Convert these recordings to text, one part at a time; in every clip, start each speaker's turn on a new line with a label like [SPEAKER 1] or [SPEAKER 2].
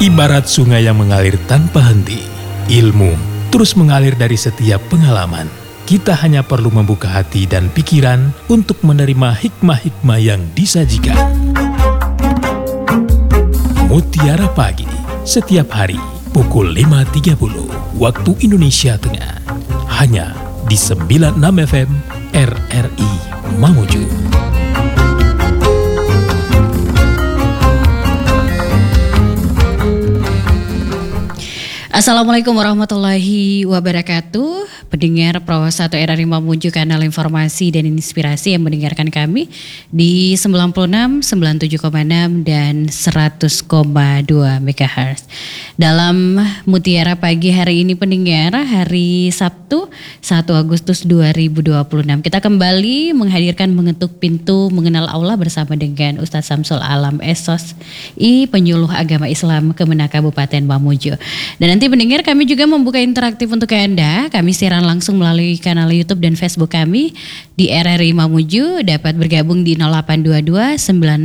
[SPEAKER 1] Ibarat sungai yang mengalir tanpa henti, ilmu terus mengalir dari setiap pengalaman. Kita hanya perlu membuka hati dan pikiran untuk menerima hikmah-hikmah yang disajikan. Mutiara Pagi, setiap hari pukul 5.30 waktu Indonesia Tengah. Hanya di 96 FM RRI Mamuju.
[SPEAKER 2] Assalamualaikum warahmatullahi wabarakatuh. Pendengar Pro 1 RRI Mamuju, kanal informasi dan inspirasi yang mendengarkan kami di 96, 97,6 dan 100,2 MHz. Dalam Mutiara Pagi hari ini pendengar, hari Sabtu 1 Agustus 2026. Kita kembali menghadirkan Mengetuk Pintu Mengenal Allah bersama dengan Ustadz Samsul Alam SOSI, penyuluh agama Islam Kemenak Kabupaten Mamuju. Dan nanti pendengar, kami juga membuka interaktif untuk Anda. Kami siaran langsung melalui kanal YouTube dan Facebook kami di RRI Mamuju. Dapat bergabung di 0822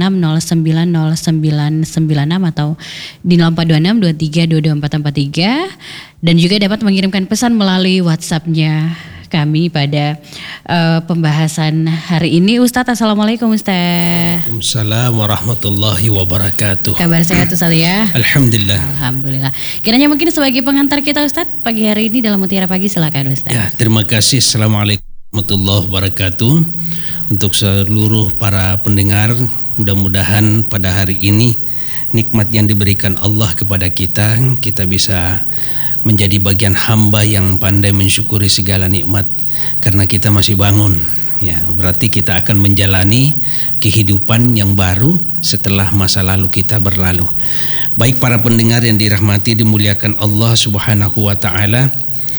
[SPEAKER 2] 96090996 atau di 0426 2322 443, dan juga dapat mengirimkan pesan melalui WhatsApp-nya kami pada pembahasan hari ini. Ustadz, Assalamualaikum Ustadz.
[SPEAKER 3] Waalaikumsalam warahmatullahi wabarakatuh.
[SPEAKER 2] Kabar sehat Ustadz ya?
[SPEAKER 3] Alhamdulillah.
[SPEAKER 2] Alhamdulillah. Kiranya mungkin sebagai pengantar kita Ustadz pagi hari ini dalam Mutiara Pagi, silakan Ustadz.
[SPEAKER 3] Ya, terima kasih. Assalamualaikum warahmatullahi wabarakatuh. Untuk seluruh para pendengar, mudah-mudahan pada hari ini nikmat yang diberikan Allah kepada kita bisa menjadi bagian hamba yang pandai mensyukuri segala nikmat karena kita masih bangun. Ya, berarti kita akan menjalani kehidupan yang baru setelah masa lalu kita berlalu. Baik para pendengar yang dirahmati dimuliakan Allah Subhanahu wa taala,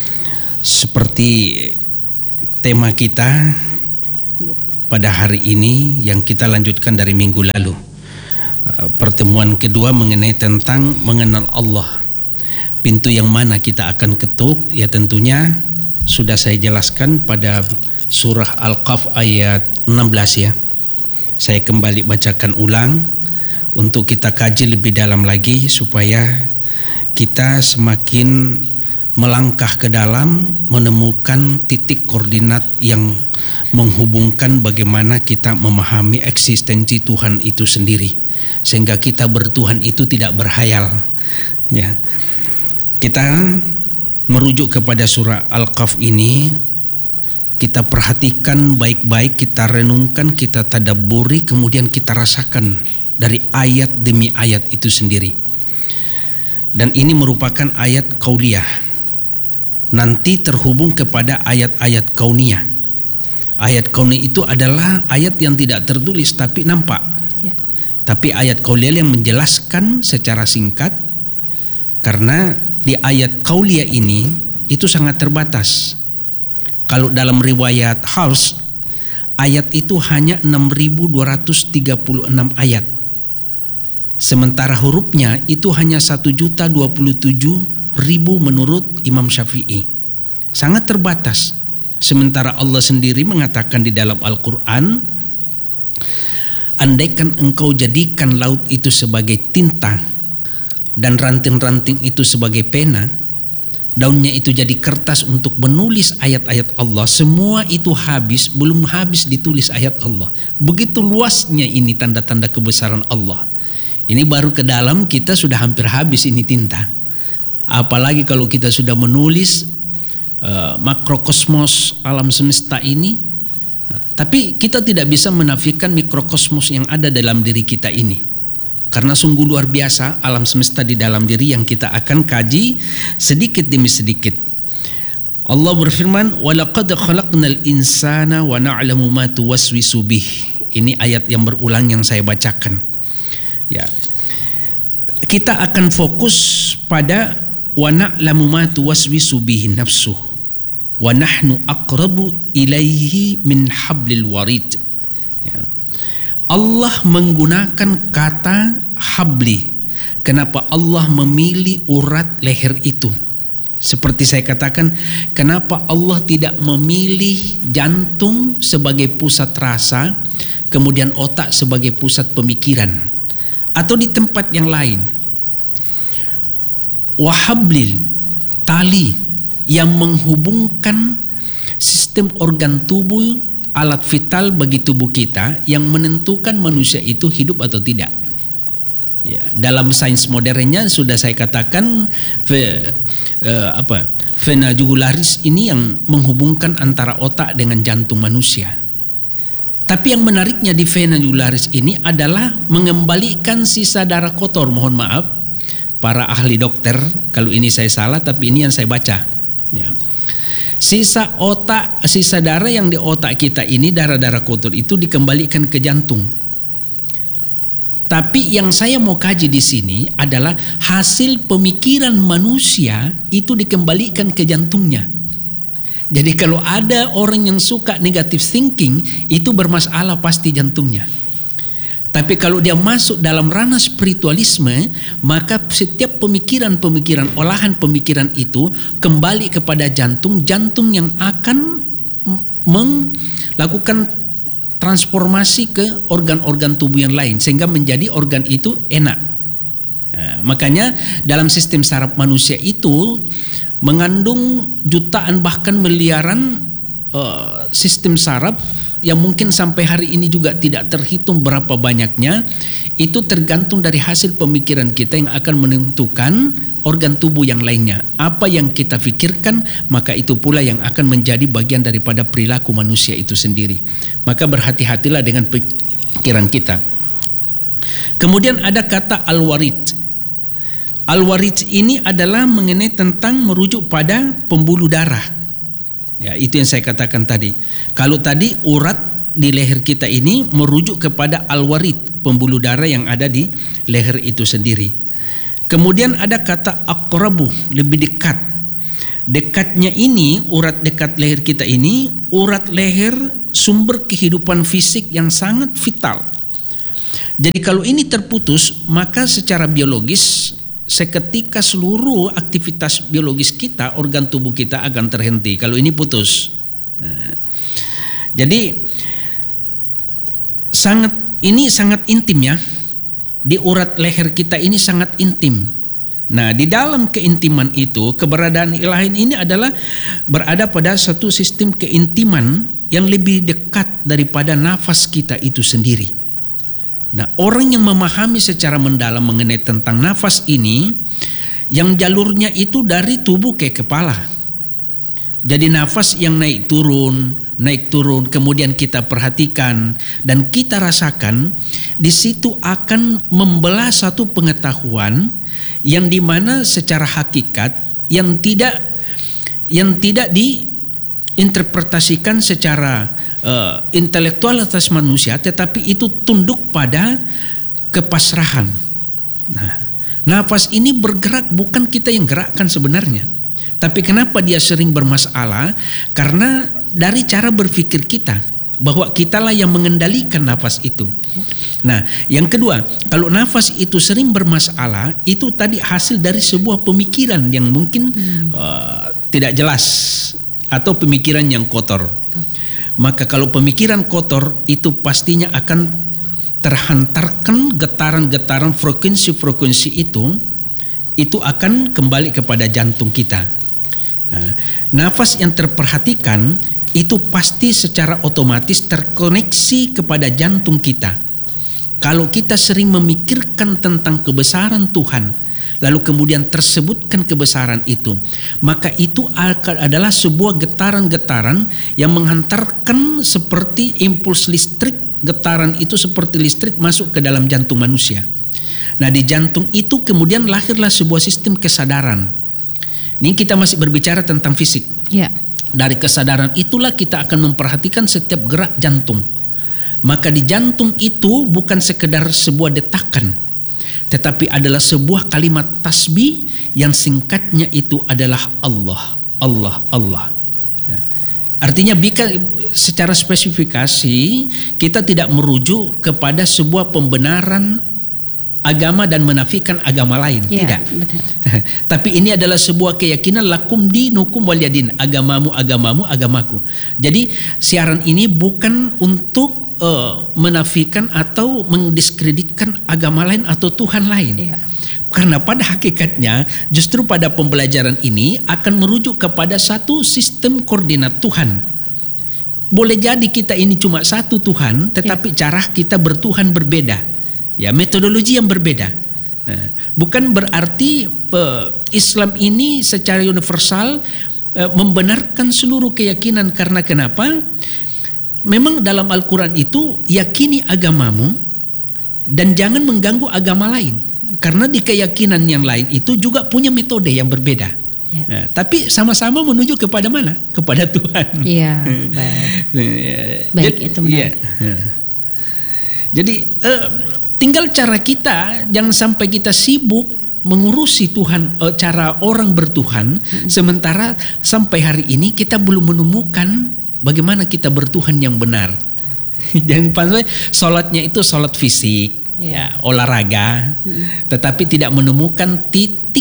[SPEAKER 3] seperti tema kita pada hari ini yang kita lanjutkan dari minggu lalu. Pertemuan kedua mengenai tentang mengenal Allah. Pintu yang mana kita akan ketuk? Ya tentunya sudah saya jelaskan pada surah Al-Qaf ayat 16 ya. Saya kembali bacakan ulang untuk kita kaji lebih dalam lagi supaya kita semakin melangkah ke dalam menemukan titik koordinat yang menghubungkan bagaimana kita memahami eksistensi Tuhan itu sendiri, sehingga kita bertuhan itu tidak berhayal ya. Kita merujuk kepada surah Al-Qaf ini, kita perhatikan baik-baik, kita renungkan, kita tadabburi, kemudian kita rasakan dari ayat demi ayat itu sendiri. Dan ini merupakan ayat qauliyah, nanti terhubung kepada ayat-ayat kauniyah. Ayat kauniyah itu adalah ayat yang tidak tertulis tapi nampak ya. Tapi ayat qauliyah yang menjelaskan secara singkat, karena di ayat qauliyah ini itu sangat terbatas. Kalau dalam riwayat Hafs, ayat itu hanya 6.236 ayat. Sementara hurufnya itu hanya 1.027.000 menurut Imam Syafi'i. Sangat terbatas. Sementara Allah sendiri mengatakan di dalam Al-Quran, andaikan engkau jadikan laut itu sebagai tinta dan ranting-ranting itu sebagai pena, daunnya itu jadi kertas untuk menulis ayat-ayat Allah, semua itu habis, belum habis ditulis ayat Allah. Begitu luasnya ini tanda-tanda kebesaran Allah. Ini baru ke dalam kita sudah hampir habis ini tinta. Apalagi kalau kita sudah menulis makrokosmos alam semesta ini. Tapi kita tidak bisa menafikan mikrokosmos yang ada dalam diri kita ini. Karena sungguh luar biasa alam semesta di dalam diri yang kita akan kaji sedikit demi sedikit. Allah berfirman, "Walaqad khalaqnal insana wa na'lamu ma tuwaswisu bih." Ini ayat yang berulang yang saya bacakan. Ya. Kita akan fokus pada wa na'lamu ma tuwaswisu bihi nafsuh wa nahnu aqrabu ilaihi min hablil warid. Ya. Allah menggunakan kata habli. Kenapa Allah memilih urat leher itu? Seperti saya katakan, kenapa Allah tidak memilih jantung sebagai pusat rasa, kemudian otak sebagai pusat pemikiran, atau di tempat yang lain? wahablil, tali yang menghubungkan sistem organ tubuh, alat vital bagi tubuh kita yang menentukan manusia itu hidup atau tidak. Ya, dalam sains modernnya sudah saya katakan vena jugularis ini yang menghubungkan antara otak dengan jantung manusia. Tapi yang menariknya di vena jugularis ini adalah mengembalikan sisa darah kotor. Mohon maaf para ahli dokter kalau ini saya salah, tapi ini yang saya baca. Ya. Sisa darah yang di otak kita ini, darah-darah kotor itu dikembalikan ke jantung. Tapi yang saya mau kaji di sini adalah hasil pemikiran manusia itu dikembalikan ke jantungnya. Jadi kalau ada orang yang suka negative thinking, itu bermasalah pasti jantungnya. Tapi kalau dia masuk dalam ranah spiritualisme, maka setiap pemikiran-pemikiran, olahan pemikiran itu kembali kepada jantung yang akan melakukan transformasi ke organ-organ tubuh yang lain sehingga menjadi organ itu enak. Nah, makanya dalam sistem saraf manusia itu mengandung jutaan bahkan miliaran sistem saraf yang mungkin sampai hari ini juga tidak terhitung berapa banyaknya. Itu tergantung dari hasil pemikiran kita yang akan menentukan organ tubuh yang lainnya. Apa yang kita pikirkan, maka itu pula yang akan menjadi bagian daripada perilaku manusia itu sendiri. Maka berhati-hatilah dengan pikiran kita. Kemudian ada kata al-warid. Al-warid ini adalah mengenai tentang merujuk pada pembuluh darah. Ya, itu yang saya katakan tadi. Kalau tadi urat di leher kita ini merujuk kepada al-warid, pembuluh darah yang ada di leher itu sendiri. Kemudian ada kata aqrabu, lebih dekat. Dekatnya ini, urat dekat leher kita ini, urat leher sumber kehidupan fisik yang sangat vital. Jadi kalau ini terputus, maka secara biologis seketika seluruh aktivitas biologis kita, organ tubuh kita akan terhenti kalau ini putus. Nah, jadi ini sangat intim ya. Di urat leher kita ini sangat intim. Nah, di dalam keintiman itu, keberadaan ilahi ini adalah berada pada satu sistem keintiman yang lebih dekat daripada nafas kita itu sendiri. Nah, orang yang memahami secara mendalam mengenai tentang nafas ini, yang jalurnya itu dari tubuh ke kepala. Jadi nafas yang naik turun, kemudian kita perhatikan dan kita rasakan, di situ akan membelah satu pengetahuan yang dimana secara hakikat yang tidak diinterpretasikan secara intelektualitas manusia, tetapi itu tunduk pada kepasrahan. Nah, nafas ini bergerak, bukan kita yang gerakkan sebenarnya. Tapi kenapa dia sering bermasalah? Karena dari cara berpikir kita, bahwa kitalah yang mengendalikan nafas itu. Nah, yang kedua, kalau nafas itu sering bermasalah, itu tadi hasil dari sebuah pemikiran yang mungkin tidak jelas atau pemikiran yang kotor. Maka kalau pemikiran kotor itu pastinya akan terhantarkan getaran-getaran frekuensi-frekuensi itu akan kembali kepada jantung kita. Nah, nafas yang terperhatikan itu pasti secara otomatis terkoneksi kepada jantung kita. Kalau kita sering memikirkan tentang kebesaran Tuhan, lalu kemudian tersebutkan kebesaran itu, maka itu adalah sebuah getaran-getaran yang menghantarkan seperti impuls listrik. Getaran itu seperti listrik masuk ke dalam jantung manusia. Nah, di jantung itu kemudian lahirlah sebuah sistem kesadaran. Ini kita masih berbicara tentang fisik.
[SPEAKER 2] Ya.
[SPEAKER 3] Dari kesadaran itulah kita akan memperhatikan setiap gerak jantung. Maka di jantung itu bukan sekedar sebuah detakan, tetapi adalah sebuah kalimat tasbih yang singkatnya itu adalah Allah, Allah, Allah. Artinya secara spesifikasi kita tidak merujuk kepada sebuah pembenaran agama dan menafikan agama lain, tidak. Benar. Tapi ini adalah sebuah keyakinan lakum dinukum waliyadin, agamamu agamamu agamaku. Jadi siaran ini bukan untuk menafikan atau mendiskreditkan agama lain atau Tuhan lain. Karena pada hakikatnya justru pada pembelajaran ini akan merujuk kepada satu sistem koordinat Tuhan. Boleh jadi kita ini cuma satu Tuhan, tetapi cara kita bertuhan berbeda. Ya, metodologi yang berbeda. Bukan berarti Islam ini secara universal membenarkan seluruh keyakinan. Karena kenapa? Memang dalam Al-Quran itu yakini agamamu dan jangan mengganggu agama lain. Karena di keyakinan yang lain itu juga punya metode yang berbeda. Ya. Nah, tapi sama-sama menuju kepada mana? Kepada Tuhan.
[SPEAKER 2] Iya, baik. Itu menarik.
[SPEAKER 3] Ya. Jadi tinggal cara kita, jangan sampai kita sibuk mengurusi Tuhan, cara orang bertuhan, sementara sampai hari ini kita belum menemukan bagaimana kita bertuhan yang benar. Jangan sampai sholatnya itu sholat fisik, ya, olahraga, tetapi tidak menemukan titik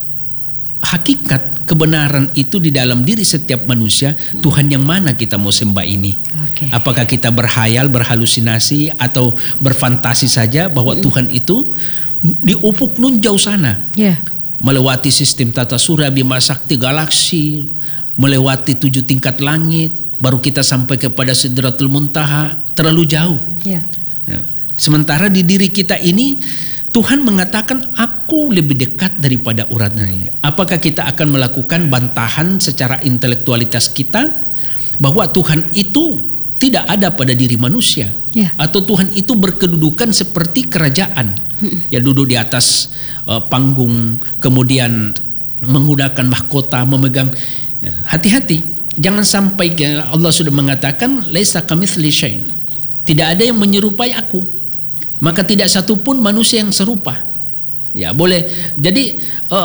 [SPEAKER 3] hakikat kebenaran itu di dalam diri setiap manusia. Tuhan yang mana kita mau sembah ini? Apakah kita berhayal, berhalusinasi, atau berfantasi saja bahwa Tuhan itu di ufuk nun jauh sana, melewati sistem tata surya, bima sakti, galaksi, melewati 7 tingkat langit, baru kita sampai kepada Sidratul Muntaha, terlalu jauh. Ya. Sementara di diri kita ini Tuhan mengatakan aku lebih dekat daripada uratnya. Apakah kita akan melakukan bantahan secara intelektualitas kita bahwa Tuhan itu tidak ada pada diri manusia, atau Tuhan itu berkedudukan seperti kerajaan, ya duduk di atas panggung, kemudian menggunakan mahkota, memegang. Hati-hati. Jangan sampai Allah sudah mengatakan laisa kamitsli syai'. Tidak ada yang menyerupai aku. Maka tidak satupun manusia yang serupa. Ya, boleh. Jadi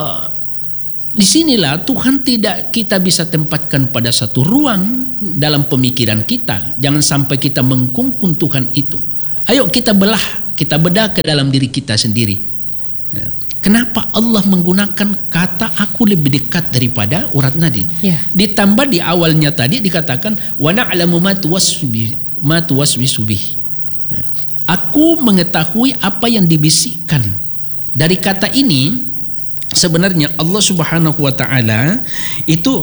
[SPEAKER 3] disinilah Tuhan tidak kita bisa tempatkan pada satu ruang dalam pemikiran kita. Jangan sampai kita mengkungkung Tuhan itu. Ayo kita bedah ke dalam diri kita sendiri. Ya. Kenapa Allah menggunakan kata aku lebih dekat daripada urat nadi? Ditambah di awalnya tadi dikatakan wa na'lamu ma tuwaswisu bih. Aku mengetahui apa yang dibisikkan. Dari kata ini sebenarnya Allah Subhanahu wa taala itu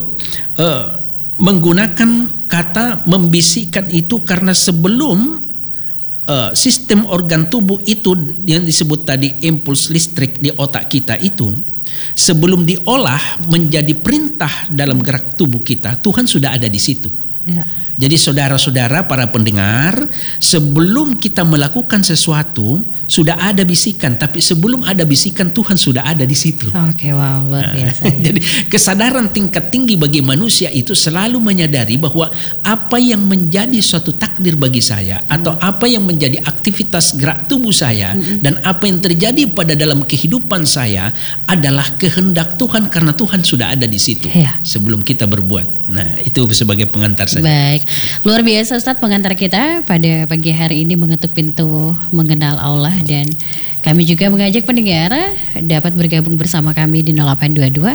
[SPEAKER 3] menggunakan kata membisikkan itu karena sebelum sistem organ tubuh itu yang disebut tadi impuls listrik di otak kita itu sebelum diolah menjadi perintah dalam gerak tubuh kita, Tuhan sudah ada di situ. Jadi saudara-saudara para pendengar, sebelum kita melakukan sesuatu sudah ada bisikan, tapi sebelum ada bisikan Tuhan sudah ada di situ.
[SPEAKER 2] Oke, wow, luar biasa.
[SPEAKER 3] Jadi kesadaran tingkat tinggi bagi manusia itu selalu menyadari bahwa apa yang menjadi suatu takdir bagi saya atau apa yang menjadi aktivitas gerak tubuh saya dan apa yang terjadi pada dalam kehidupan saya adalah kehendak Tuhan karena Tuhan sudah ada di situ sebelum kita berbuat. Nah, itu sebagai pengantar saja.
[SPEAKER 2] Baik. Luar biasa Ustadz pengantar kita pada pagi hari ini mengetuk pintu mengenal Allah, dan kami juga mengajak pendengar dapat bergabung bersama kami di 0822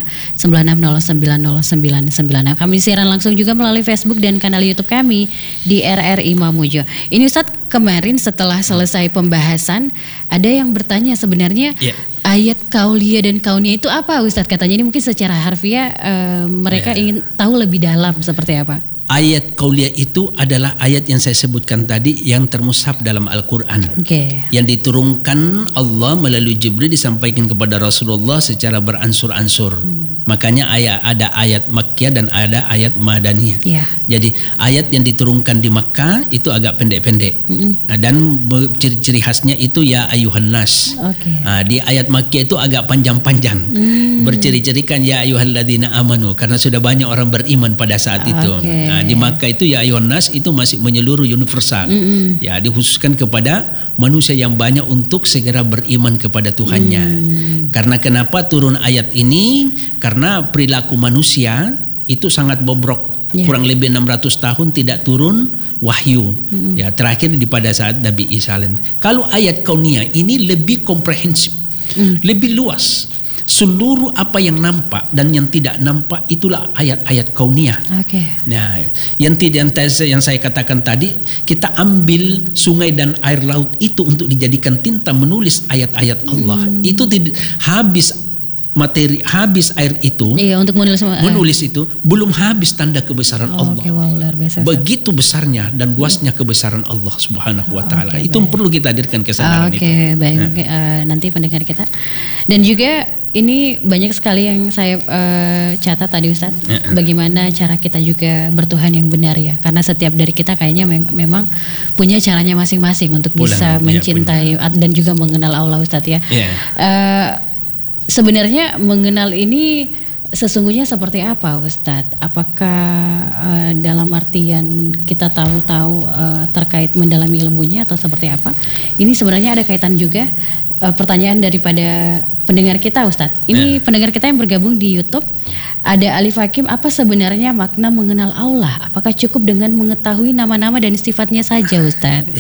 [SPEAKER 2] 96090996. Kami siaran langsung juga melalui Facebook dan kanal YouTube kami di RRI Mamuju. Ini Ustadz, kemarin setelah selesai pembahasan ada yang bertanya sebenarnya ayat kauliyah dan kauniyah itu apa Ustadz? Katanya ini mungkin secara harfiah mereka ingin tahu lebih dalam seperti apa.
[SPEAKER 3] Ayat kauliyah itu adalah ayat yang saya sebutkan tadi yang termushaf dalam Al-Quran. Yang diturunkan Allah melalui Jibril disampaikan kepada Rasulullah secara beransur-ansur. Makanya ada ayat Makkiyah dan ada ayat Madaniyah. Jadi ayat yang diturunkan di Makkah itu agak pendek-pendek. Dan ciri-ciri khasnya itu ya ayuhan nas. Di ayat Makkiyah itu agak panjang-panjang. Berciri-cirikan ya ayyuhalladzina amanu karena sudah banyak orang beriman pada saat itu. Di Makkah itu ya ayyuhan nas itu masih menyeluruh universal. Ya, dikhususkan kepada manusia yang banyak untuk segera beriman kepada Tuhannya. Karena kenapa turun ayat ini? Karena perilaku manusia itu sangat bobrok. Kurang lebih 600 tahun tidak turun wahyu. Ya, terakhir pada saat Nabi Isa. Kalau ayat kauniyah ini lebih komprehensif, lebih luas. seluruh apa yang nampak dan yang tidak nampak itulah ayat-ayat kauniyah.
[SPEAKER 2] Oke.
[SPEAKER 3] Nah, yang saya katakan tadi, kita ambil sungai dan air laut itu untuk dijadikan tinta menulis ayat-ayat Allah. Itu habis materi, habis air itu.
[SPEAKER 2] Iya, untuk
[SPEAKER 3] menulis itu belum habis tanda kebesaran Allah.
[SPEAKER 2] Oke, wow, luar biasa.
[SPEAKER 3] Begitu besarnya dan luasnya kebesaran Allah Subhanahu wa taala. Itu perlu kita hadirkan kesadaran itu.
[SPEAKER 2] Oke, baik. Nanti pendengar kita. Dan juga ini banyak sekali yang saya catat tadi Ustadz. Bagaimana cara kita juga bertuhan yang benar ya. Karena setiap dari kita kayaknya memang punya caranya masing-masing untuk bisa mencintai dan juga mengenal Allah Ustadz ya. Sebenarnya mengenal ini sesungguhnya seperti apa Ustadz? Apakah dalam artian kita tahu-tahu terkait mendalami ilmunya atau seperti apa? Ini sebenarnya ada kaitan juga pertanyaan daripada pendengar kita Ustadz. Ini pendengar kita yang bergabung di YouTube. Ada Alif Hakim, apa sebenarnya makna mengenal Allah? Apakah cukup dengan mengetahui nama-nama dan sifatnya saja Ustadz?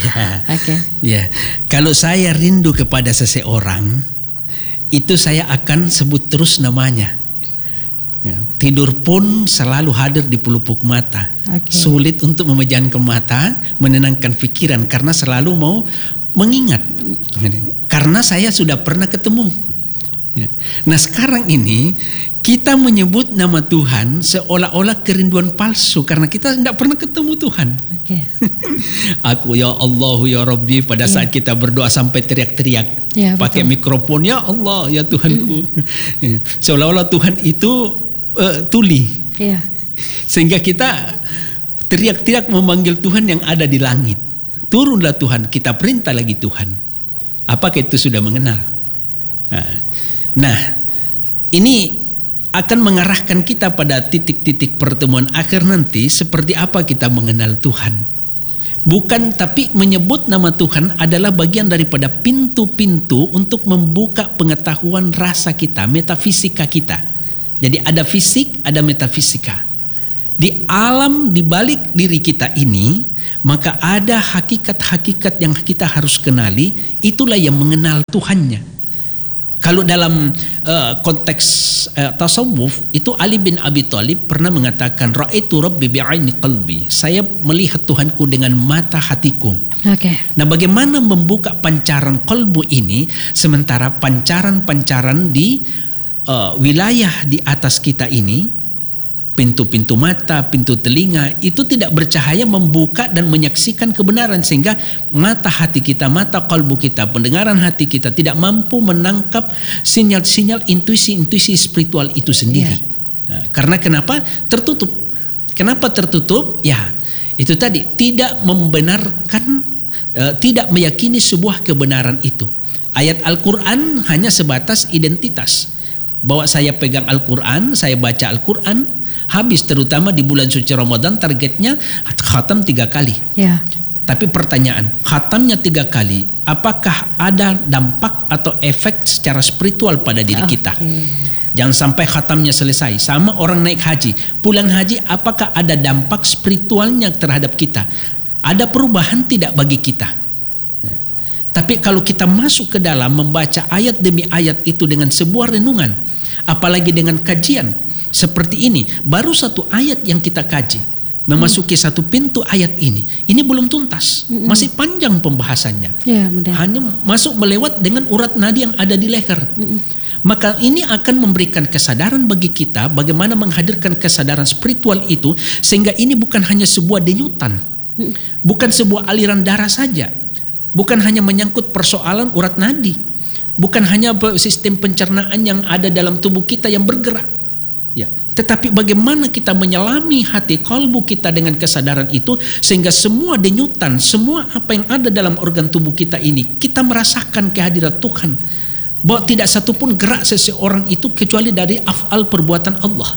[SPEAKER 3] Kalau saya rindu kepada seseorang, itu saya akan sebut terus namanya. Tidur pun selalu hadir di pelupuk mata. Sulit untuk memejamkan mata, menenangkan pikiran karena selalu mau mengingat. Karena saya sudah pernah ketemu. Nah sekarang ini kita menyebut nama Tuhan seolah-olah kerinduan palsu karena kita tidak pernah ketemu Tuhan. Aku ya Allah ya Rabbi pada saat kita berdoa sampai teriak-teriak pakai mikrofon, ya Allah ya Tuhanku. Seolah-olah Tuhan itu tuli. Sehingga kita teriak-teriak memanggil Tuhan yang ada di langit. Turunlah Tuhan, kita perintah lagi Tuhan. Apakah itu sudah mengenal? Nah, ini akan mengarahkan kita pada titik-titik pertemuan akhir nanti seperti apa kita mengenal Tuhan. Bukan, tapi menyebut nama Tuhan adalah bagian daripada pintu-pintu untuk membuka pengetahuan rasa kita, metafisika kita. Jadi ada fisik, ada metafisika. Di alam, di balik diri kita ini, maka ada hakikat-hakikat yang kita harus kenali, itulah yang mengenal Tuhannya. Kalau dalam konteks tasawuf itu Ali bin Abi Thalib pernah mengatakan ra'aitu rabbi bi'aini qalbi. Saya melihat Tuhanku dengan mata hatiku. Nah, bagaimana membuka pancaran qalbu ini sementara pancaran-pancaran di wilayah di atas kita ini, pintu-pintu mata, pintu telinga itu tidak bercahaya membuka dan menyaksikan kebenaran sehingga mata hati kita, mata kalbu kita, pendengaran hati kita tidak mampu menangkap sinyal-sinyal intuisi-intuisi spiritual itu sendiri. Nah, karena kenapa? Tertutup. Kenapa tertutup? Ya, itu tadi tidak membenarkan, tidak meyakini sebuah kebenaran itu. Ayat Al-Quran hanya sebatas identitas. Bahwa saya pegang Al-Quran, saya baca Al-Quran, habis terutama di bulan suci Ramadan targetnya khatam 3 kali. Tapi pertanyaan, khatamnya 3 kali, apakah ada dampak atau efek secara spiritual pada diri kita? Jangan sampai khatamnya selesai. Sama orang naik haji, pulang haji, apakah ada dampak spiritualnya terhadap kita? Ada perubahan tidak bagi kita? Tapi kalau kita masuk ke dalam membaca ayat demi ayat itu dengan sebuah renungan, apalagi dengan kajian seperti ini, baru satu ayat yang kita kaji, memasuki satu pintu ayat ini belum tuntas, masih panjang pembahasannya. Hanya masuk melewat dengan urat nadi yang ada di leher. Maka ini akan memberikan kesadaran bagi kita bagaimana menghadirkan kesadaran spiritual itu sehingga ini bukan hanya sebuah denyutan, bukan sebuah aliran darah saja, bukan hanya menyangkut persoalan urat nadi, bukan hanya sistem pencernaan yang ada dalam tubuh kita yang bergerak. Tetapi bagaimana kita menyelami hati kalbu kita dengan kesadaran itu sehingga semua denyutan, semua apa yang ada dalam organ tubuh kita ini kita merasakan kehadiran Tuhan, bahwa tidak satupun gerak seseorang itu kecuali dari af'al perbuatan Allah.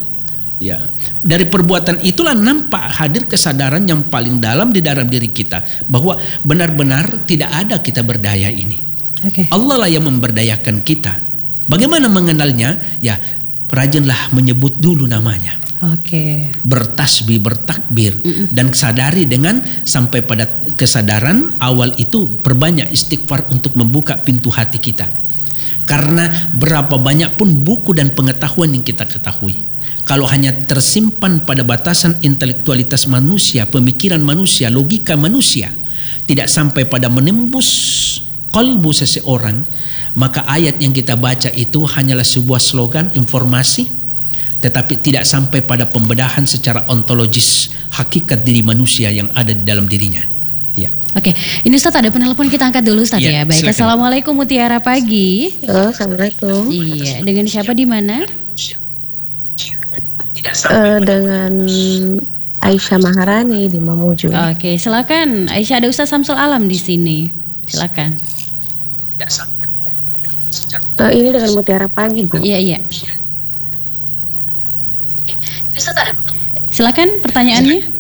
[SPEAKER 3] Dari perbuatan itulah nampak hadir kesadaran yang paling dalam di dalam diri kita bahwa benar-benar tidak ada kita berdaya ini. Allah lah yang memberdayakan kita. Bagaimana mengenalnya? Rajinlah menyebut dulu namanya. Bertasbih, bertakbir, dan sadari dengan sampai pada kesadaran awal itu perbanyak istighfar untuk membuka pintu hati kita. Karena berapa banyak pun buku dan pengetahuan yang kita ketahui, kalau hanya tersimpan pada batasan intelektualitas manusia, pemikiran manusia, logika manusia, tidak sampai pada menembus kalbu seseorang, maka ayat yang kita baca itu hanyalah sebuah slogan, informasi, tetapi tidak sampai pada pembedahan secara ontologis hakikat diri manusia yang ada di dalam dirinya. Ya.
[SPEAKER 2] Oke, ini Ustadz ada penelpon, kita angkat dulu Ustadz ya. Baik, silakan. Assalamualaikum Mutiara pagi.
[SPEAKER 4] Halo, assalamualaikum.
[SPEAKER 2] Iya, dengan siapa di mana?
[SPEAKER 4] Dengan Aisyah Maharani di Mamuju.
[SPEAKER 2] Oke, silakan. Aisyah, ada Ustadz Samsul Alam di sini. Silakan.
[SPEAKER 4] Ini dengan Mutiara pagi, Bu.
[SPEAKER 2] Iya. Silakan pertanyaannya.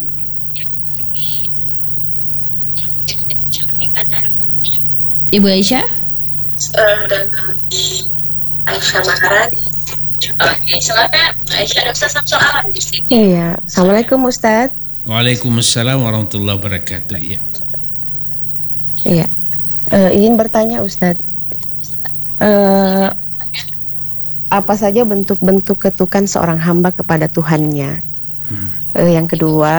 [SPEAKER 2] Ibu Aisyah?
[SPEAKER 4] Dengan Aisyah Maharani.
[SPEAKER 2] Oke, silakan. Aisyah, ada Ustadz Samsul Alam di sini.
[SPEAKER 4] Iya, assalamualaikum Ustadz.
[SPEAKER 3] Waalaikumsalam warahmatullahi wabarakatuh.
[SPEAKER 4] Iya, ingin bertanya Ustadz, apa saja bentuk-bentuk ketukan seorang hamba kepada Tuhannya? Yang kedua,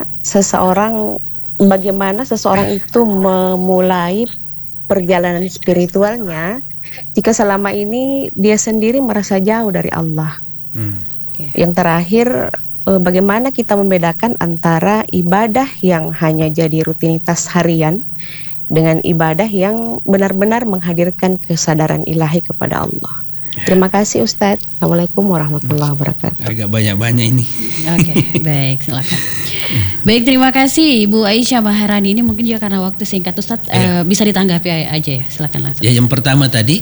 [SPEAKER 4] bagaimana seseorang itu memulai perjalanan spiritualnya jika selama ini dia sendiri merasa jauh dari Allah. Yang terakhir, bagaimana kita membedakan antara ibadah yang hanya jadi rutinitas harian dengan ibadah yang benar-benar menghadirkan kesadaran ilahi kepada Allah. Terima kasih Ustadz. Assalamualaikum warahmatullahi wabarakatuh.
[SPEAKER 3] Agak banyak-banyak ini.
[SPEAKER 2] Oke, baik, silakan. Baik, terima kasih Ibu Aisyah Maharani. Ini mungkin juga karena waktu singkat Ustadz, bisa ditanggapi aja ya. Silakan langsung.
[SPEAKER 3] Ya, yang pertama tadi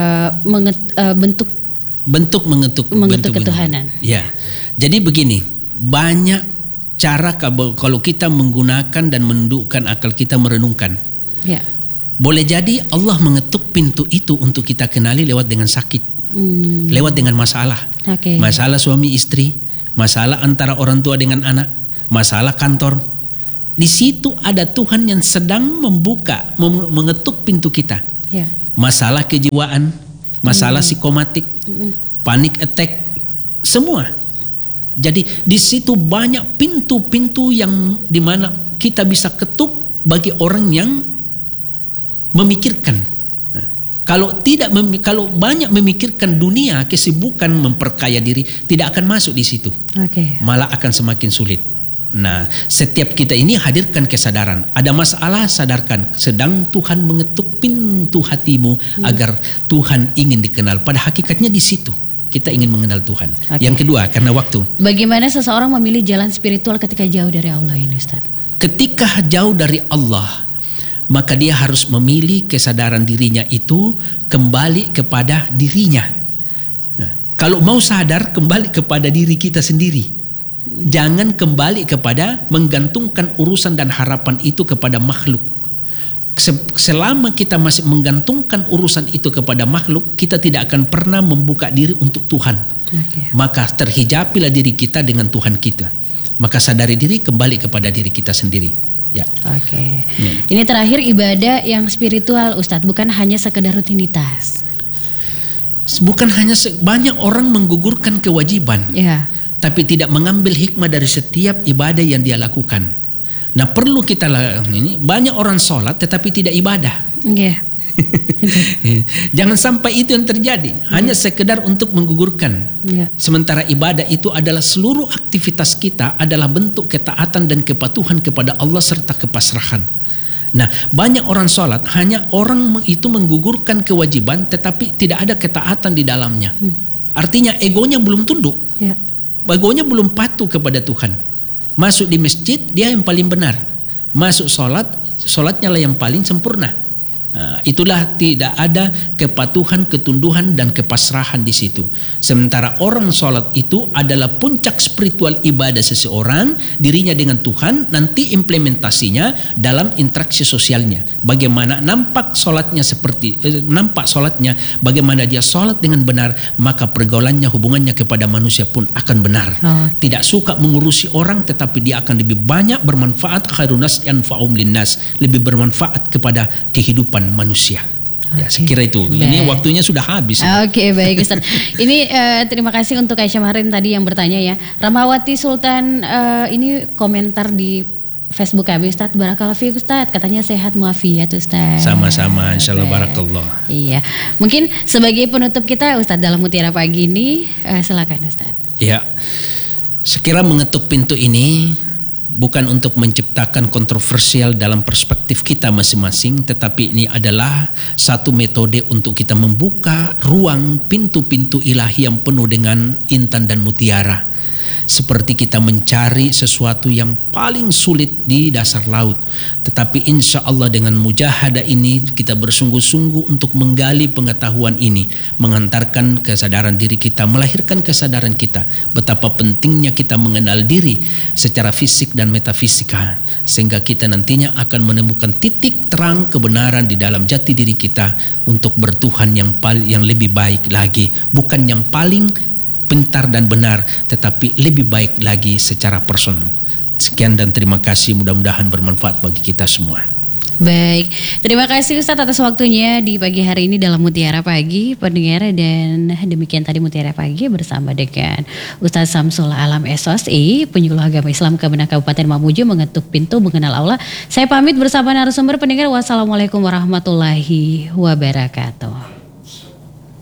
[SPEAKER 3] bentuk mengetuk
[SPEAKER 2] ketuhanan.
[SPEAKER 3] Ya. Jadi begini, banyak cara kalau kita menggunakan dan mendukkan akal kita merenungkan.
[SPEAKER 2] Ya.
[SPEAKER 3] Boleh jadi Allah mengetuk pintu itu untuk kita kenali lewat dengan sakit. Lewat dengan masalah. Masalah suami istri, masalah antara orang tua dengan anak, masalah kantor. Di situ ada Tuhan yang sedang mengetuk pintu kita.
[SPEAKER 2] Ya.
[SPEAKER 3] Masalah kejiwaan, masalah psikomatik, panic attack, semua. Jadi di situ banyak pintu-pintu yang dimana kita bisa ketuk bagi orang yang memikirkan. Kalau banyak memikirkan dunia, kesibukan memperkaya diri, tidak akan masuk di situ. Malah akan semakin sulit. Nah, setiap kita ini hadirkan kesadaran. Ada masalah, sadarkan. Sedang Tuhan mengetuk pintu hatimu agar Tuhan ingin dikenal. Pada hakikatnya di situ kita ingin mengenal Tuhan. Yang kedua, karena waktu.
[SPEAKER 2] Bagaimana seseorang memilih jalan spiritual ketika jauh dari Allah ini, Ustaz?
[SPEAKER 3] Ketika jauh dari Allah, maka dia harus memilih kesadaran dirinya itu kembali kepada dirinya. Nah, kalau mau sadar, kembali kepada diri kita sendiri. Jangan kembali kepada menggantungkan urusan dan harapan itu kepada makhluk. Selama kita masih menggantungkan urusan itu kepada makhluk, kita tidak akan pernah membuka diri untuk Tuhan. Maka terhijapilah diri kita dengan Tuhan kita. Maka sadari diri, kembali kepada diri kita sendiri. Ya.
[SPEAKER 2] Ini terakhir, ibadah yang spiritual Ustadz, bukan hanya sekedar rutinitas.
[SPEAKER 3] Bukan hanya banyak orang menggugurkan kewajiban, tapi tidak mengambil hikmah dari setiap ibadah yang dia lakukan. Nah, perlu kita ini banyak orang sholat tetapi tidak ibadah. Jangan sampai itu yang terjadi, hanya sekedar untuk menggugurkan. Sementara ibadah itu adalah seluruh aktivitas kita adalah bentuk ketaatan dan kepatuhan kepada Allah serta kepasrahan. Nah, banyak orang sholat, hanya orang itu menggugurkan kewajiban tetapi tidak ada ketaatan di dalamnya. Artinya egonya belum tunduk, egonya belum patuh kepada Tuhan. Masuk di masjid dia yang paling benar, masuk sholat, sholatnya lah yang paling sempurna. Nah, itulah tidak ada kepatuhan, ketunduhan dan kepasrahan di situ. Sementara orang sholat itu adalah puncak spiritual ibadah seseorang, dirinya dengan Tuhan, nanti implementasinya dalam interaksi sosialnya. Bagaimana nampak sholatnya bagaimana dia sholat dengan benar, maka pergaulannya, hubungannya kepada manusia pun akan benar. Tidak suka mengurusi orang, tetapi dia akan lebih banyak bermanfaat, khairunas yanfa'um linnas, lebih bermanfaat kepada kehidupan manusia. Ya, saya kira itu. Ini waktunya sudah habis.
[SPEAKER 2] Oke, baik Ustaz. Ini terima kasih untuk Aisyah Maharin tadi yang bertanya ya. Ramawati Sultan ini komentar di Facebook kami, Ustaz. Barakallahu fiik Ustaz. Katanya sehat muafiat Ustaz.
[SPEAKER 3] Sama-sama, insyaallah barakallah.
[SPEAKER 2] Iya. Mungkin sebagai penutup kita Ustaz dalam Mutiara Pagi ini, silakan Ustaz.
[SPEAKER 3] Ya. Sekira mengetuk pintu ini bukan untuk menciptakan kontroversial dalam perspektif kita masing-masing, tetapi ini adalah satu metode untuk kita membuka ruang pintu-pintu ilahi yang penuh dengan intan dan mutiara. Seperti kita mencari sesuatu yang paling sulit di dasar laut. Tetapi insya Allah dengan mujahadah ini kita bersungguh-sungguh untuk menggali pengetahuan ini, mengantarkan kesadaran diri kita, melahirkan kesadaran kita betapa pentingnya kita mengenal diri secara fisik dan metafisika, sehingga kita nantinya akan menemukan titik terang kebenaran di dalam jati diri kita untuk bertuhan yang lebih baik lagi, bukan yang paling pintar dan benar, tetapi lebih baik lagi secara personal. Sekian dan terima kasih, mudah-mudahan bermanfaat bagi kita semua.
[SPEAKER 2] Baik, terima kasih Ustadz atas waktunya di pagi hari ini dalam Mutiara Pagi pendengar, dan demikian tadi Mutiara Pagi bersama dengan Ustadz Samsul Alam SOSI, penyuluh agama Islam Kemenak Kabupaten Mamuju, mengetuk pintu mengenal Allah. Saya pamit bersama narasumber pendengar. Wassalamualaikum warahmatullahi wabarakatuh.